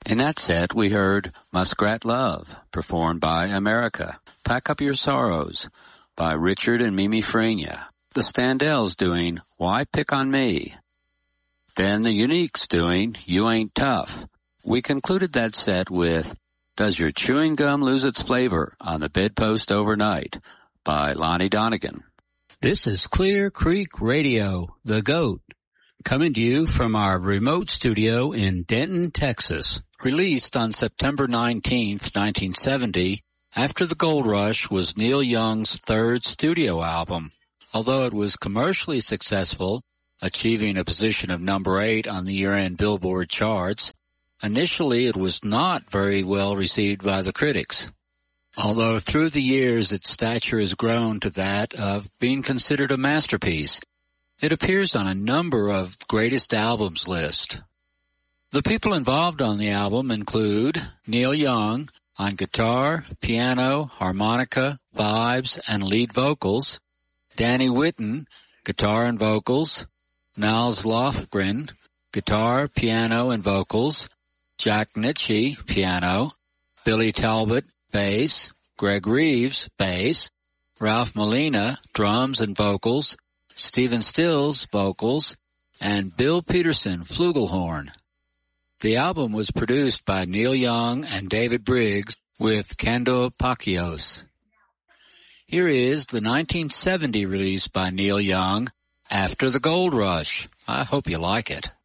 In that set, we heard Muskrat Love, performed by America. Pack Up Your Sorrows, by Richard and Mimi Frenia. The Standells doing Why Pick on Me? Then the Uniques doing You Ain't Tough. We concluded that set with Does Your Chewing Gum Lose Its Flavor on the Bedpost Overnight by Lonnie Donegan. This is Clear Creek Radio, the GOAT, coming to you from our remote studio in Denton, Texas. Released on September 19th, 1970, After the Gold Rush was Neil Young's third studio album. Although it was commercially successful, achieving a position of number 8 on the year-end Billboard charts, initially it was not very well received by the critics. Although through the years its stature has grown to that of being considered a masterpiece, it appears on a number of greatest albums list. The people involved on the album include Neil Young on guitar, piano, harmonica, vibes, and lead vocals, Danny Whitten, guitar and vocals, Niles Lofgren, guitar, piano, and vocals, Jack Nitzsche, piano, Billy Talbot, bass, Greg Reeves, bass, Ralph Molina, drums and vocals, Stephen Stills, vocals, and Bill Peterson, flugelhorn. The album was produced by Neil Young and David Briggs with Kendo Pakios. Here is the 1970 release by Neil Young, After the Gold Rush. I hope you like it.